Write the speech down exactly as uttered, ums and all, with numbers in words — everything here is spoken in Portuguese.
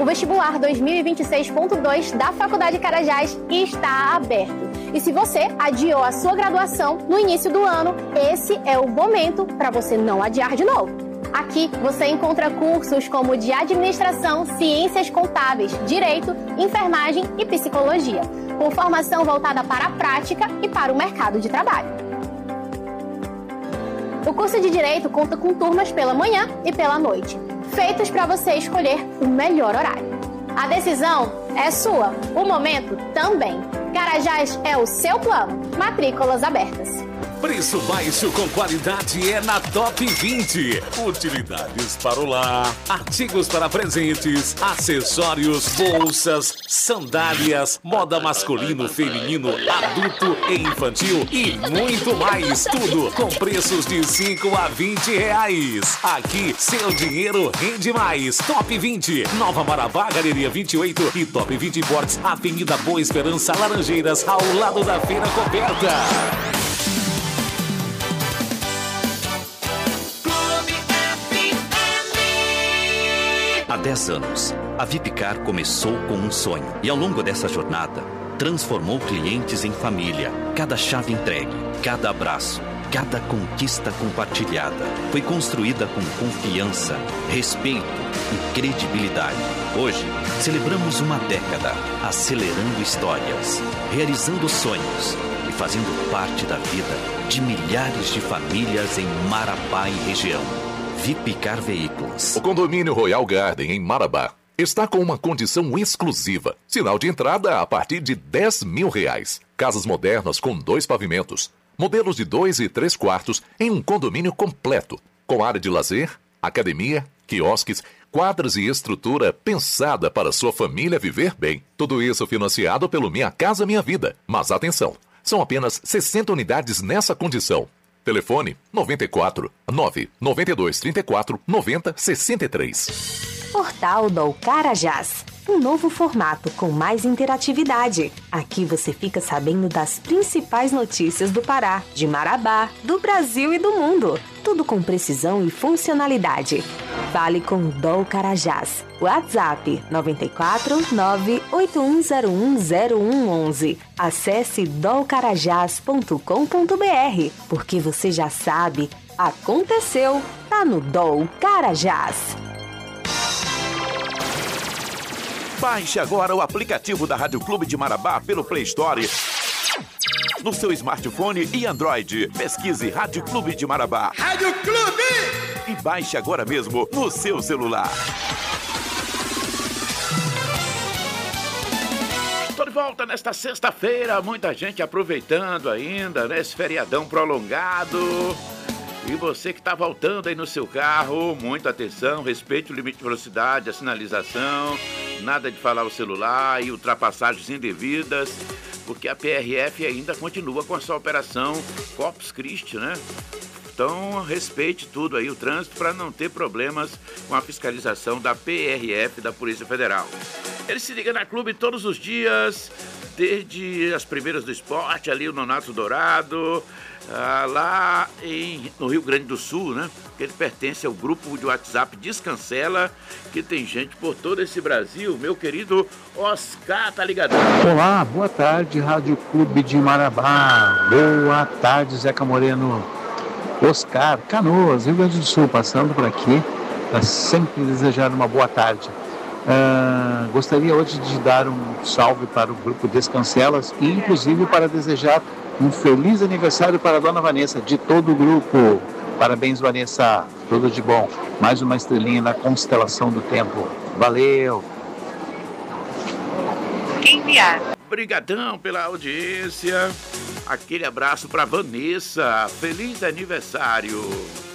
O vestibular dois mil e vinte e seis ponto dois da Faculdade Carajás está aberto. E se você adiou a sua graduação no início do ano, esse é o momento para você não adiar de novo. Aqui você encontra cursos como de administração, ciências contábeis, direito, enfermagem e psicologia, com formação voltada para a prática e para o mercado de trabalho. O curso de Direito conta com turmas pela manhã e pela noite, feitos para você escolher o melhor horário. A decisão é sua, o momento também. Carajás é o seu plano. Matrículas abertas. Preço baixo com qualidade é na Top vinte. Utilidades para o lar, artigos para presentes, acessórios, bolsas, sandálias, moda masculino, feminino, adulto e infantil e muito mais. Tudo com preços de cinco a vinte reais. Aqui, seu dinheiro rende mais. Top vinte, Nova Marabá, Galeria vinte e oito e Top vinte Imports, Avenida Boa Esperança, Laranjeiras, ao lado da Feira Coberta. Há dez anos, a Vipcar começou com um sonho e ao longo dessa jornada, transformou clientes em família. Cada chave entregue, cada abraço, cada conquista compartilhada foi construída com confiança, respeito e credibilidade. Hoje, celebramos uma década, acelerando histórias, realizando sonhos e fazendo parte da vida de milhares de famílias em Marabá e região. Vipcar Veículos. O condomínio Royal Garden, em Marabá, está com uma condição exclusiva. Sinal de entrada a partir de dez mil reais. Casas modernas com dois pavimentos. Modelos de dois e três quartos em um condomínio completo. Com área de lazer, academia, quiosques, quadras e estrutura pensada para sua família viver bem. Tudo isso financiado pelo Minha Casa Minha Vida. Mas atenção, são apenas sessenta unidades nessa condição. Telefone noventa e quatro, nove nove dois, trinta e quatro, noventa, sessenta e três. Portal do Carajás. Um novo formato com mais interatividade. Aqui você fica sabendo das principais notícias do Pará, de Marabá, do Brasil e do mundo. Tudo com precisão e funcionalidade. Fale com o D O Carajás. WhatsApp nove quatro nove oito um zero um zero um um um. Acesse dolcarajás ponto com ponto b r, porque você já sabe, aconteceu, tá no D O Carajás. Baixe agora o aplicativo da Rádio Clube de Marabá pelo Play Store no seu smartphone e Android. Pesquise Rádio Clube de Marabá. Rádio Clube! E baixe agora mesmo no seu celular. Estou de volta nesta sexta-feira. Muita gente aproveitando ainda, né? Esse feriadão prolongado. E você que está voltando aí no seu carro, muita atenção, respeite o limite de velocidade, a sinalização, nada de falar o celular e ultrapassagens indevidas, porque a P R F ainda continua com a sua operação Corpus Christi, né? Então, respeite tudo aí, o trânsito, para não ter problemas com a fiscalização da P R F, da Polícia Federal. Ele se liga na Clube todos os dias, desde as primeiras do esporte, ali o Nonato Dourado, ah, lá em, no Rio Grande do Sul, né? Ele pertence ao grupo de WhatsApp Descancela, que tem gente por todo esse Brasil. Meu querido Oscar, tá ligadão? Olá, boa tarde, Rádio Clube de Marabá. Boa tarde, Zeca Moreno. Oscar, Canoas, Rio Grande do Sul, passando por aqui, para sempre desejar uma boa tarde. Uh, gostaria hoje de dar um salve para o grupo Descancelas e inclusive para desejar um feliz aniversário para a dona Vanessa, de todo o grupo. Parabéns, Vanessa, tudo de bom. Mais uma estrelinha na constelação do tempo. Valeu! Enviar. Obrigadão pela audiência. Aquele abraço para Vanessa. Feliz aniversário.